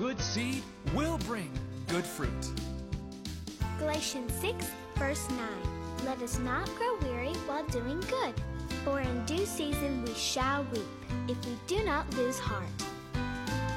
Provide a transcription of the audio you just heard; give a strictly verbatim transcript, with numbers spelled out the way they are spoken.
good seed will bring good fruit. Galatians six, verse nine. Let us not grow weary while doing good, for in due season we shall reap, if we do not lose heart.